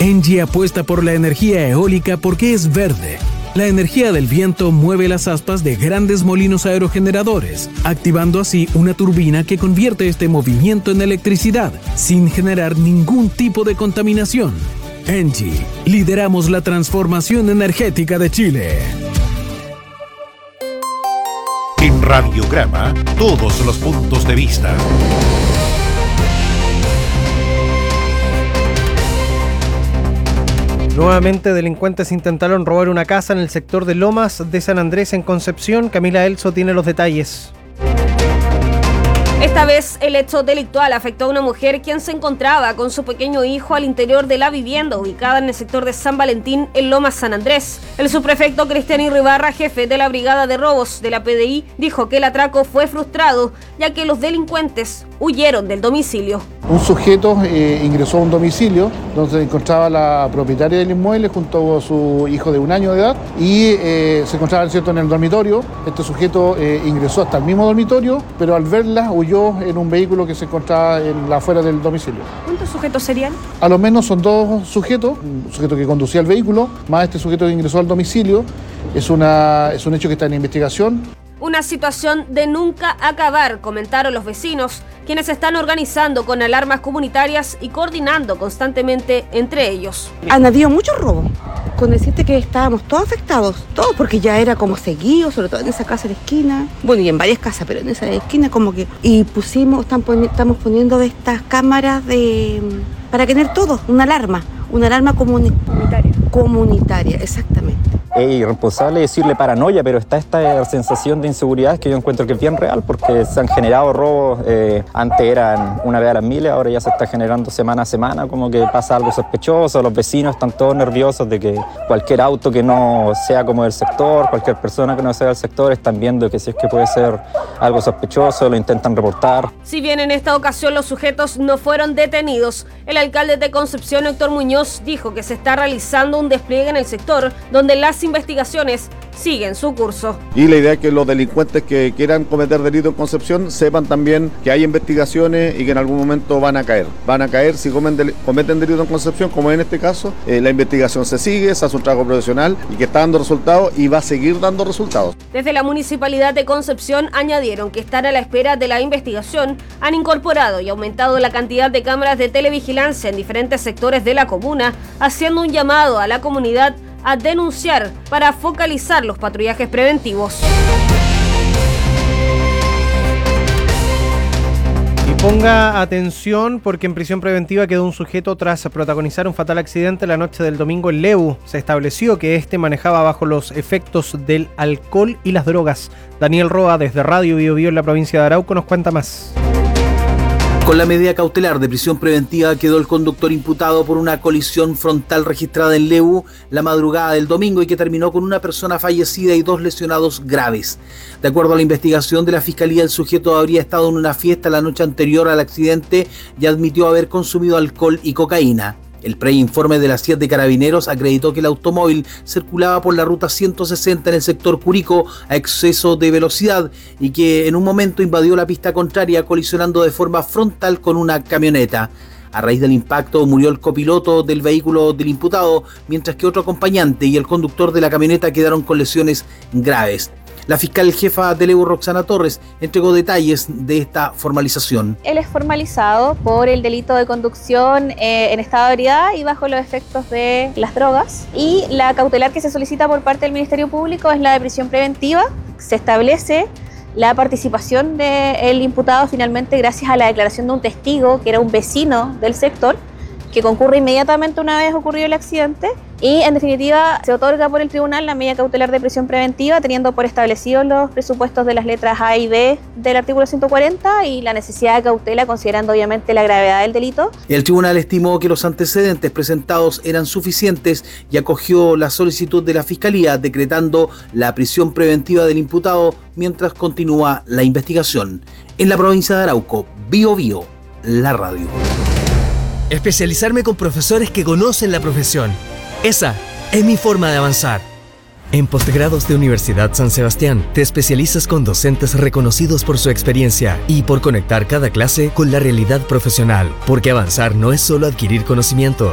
Engie apuesta por la energía eólica porque es verde. La energía del viento mueve las aspas de grandes molinos aerogeneradores, activando así una turbina que convierte este movimiento en electricidad, sin generar ningún tipo de contaminación. Engie, lideramos la transformación energética de Chile. En Radiograma, todos los puntos de vista. Nuevamente, delincuentes intentaron robar una casa en el sector de Lomas de San Andrés, en Concepción. Camila Elso tiene los detalles. Esta vez el hecho delictual afectó a una mujer quien se encontraba con su pequeño hijo al interior de la vivienda ubicada en el sector de San Valentín en Lomas San Andrés. El subprefecto Cristian Irribarra, jefe de la Brigada de Robos de la PDI, dijo que el atraco fue frustrado ya que los delincuentes huyeron del domicilio. Un sujeto ingresó a un domicilio donde se encontraba la propietaria del inmueble junto a su hijo de 1 año de edad y se encontraban, ¿cierto?, en el dormitorio. Este sujeto ingresó hasta el mismo dormitorio, pero al verla huyó en un vehículo que se encontraba afuera del domicilio. ¿Cuántos sujetos serían? A lo menos son 2 sujetos, un sujeto que conducía el vehículo, más este sujeto que ingresó al domicilio. Es un hecho que está en investigación. Una situación de nunca acabar, comentaron los vecinos, quienes se están organizando con alarmas comunitarias y coordinando constantemente entre ellos. Han habido muchos robos, con decirte que estábamos todos afectados, todos, porque ya era como seguido, sobre todo en esa casa de esquina, bueno, y en varias casas, pero en esa de esquina como que, y estamos poniendo de estas cámaras para tener todo, una alarma comunitaria, exactamente. Es irresponsable decirle paranoia, pero está esta sensación de inseguridad que yo encuentro que es bien real, porque se han generado robos, antes eran una vez a las miles, ahora ya se está generando semana a semana, como que pasa algo sospechoso, los vecinos están todos nerviosos de que cualquier auto que no sea como del sector, cualquier persona que no sea del sector, están viendo que si es que puede ser algo sospechoso, lo intentan reportar. Si bien en esta ocasión los sujetos no fueron detenidos, el alcalde de Concepción, Héctor Muñoz, dijo que se está realizando un despliegue en el sector donde las investigaciones siguen su curso. Y la idea es que los delincuentes que quieran cometer delitos en Concepción sepan también que hay investigaciones y que en algún momento van a caer. Van a caer si cometen delitos en Concepción, como en este caso. La investigación se sigue, se hace un trabajo profesional y que está dando resultados y va a seguir dando resultados. Desde la Municipalidad de Concepción añadieron que están a la espera de la investigación, han incorporado y aumentado la cantidad de cámaras de televigilancia en diferentes sectores de la comuna, haciendo un llamado a la comunidad a denunciar para focalizar los patrullajes preventivos. Y ponga atención porque en prisión preventiva quedó un sujeto tras protagonizar un fatal accidente la noche del domingo en Lebu. Se estableció que este manejaba bajo los efectos del alcohol y las drogas. Daniel Roa, desde Radio Bio Bio en la provincia de Arauco, nos cuenta más. Con la medida cautelar de prisión preventiva quedó el conductor imputado por una colisión frontal registrada en Lebu la madrugada del domingo y que terminó con una persona fallecida y 2 lesionados graves. De acuerdo a la investigación de la Fiscalía, el sujeto habría estado en una fiesta la noche anterior al accidente y admitió haber consumido alcohol y cocaína. El preinforme de la CIED de Carabineros acreditó que el automóvil circulaba por la ruta 160 en el sector Curicó a exceso de velocidad y que en un momento invadió la pista contraria colisionando de forma frontal con una camioneta. A raíz del impacto murió el copiloto del vehículo del imputado, mientras que otro acompañante y el conductor de la camioneta quedaron con lesiones graves. La fiscal jefa de Lebu, Roxana Torres, entregó detalles de esta formalización. Él es formalizado por el delito de conducción en estado de ebriedad y bajo los efectos de las drogas. Y la cautelar que se solicita por parte del Ministerio Público es la de prisión preventiva. Se establece la participación del imputado finalmente gracias a la declaración de un testigo que era un vecino del sector, que concurre inmediatamente una vez ocurrido el accidente y en definitiva se otorga por el tribunal la medida cautelar de prisión preventiva teniendo por establecidos los presupuestos de las letras A y B del artículo 140 y la necesidad de cautela considerando obviamente la gravedad del delito. El tribunal estimó que los antecedentes presentados eran suficientes y acogió la solicitud de la Fiscalía decretando la prisión preventiva del imputado mientras continúa la investigación. En la provincia de Arauco, Bio Bio, la radio. Especializarme con profesores que conocen la profesión. Esa es mi forma de avanzar. En Postgrados de Universidad San Sebastián te especializas con docentes reconocidos por su experiencia y por conectar cada clase con la realidad profesional. Porque avanzar no es solo adquirir conocimiento,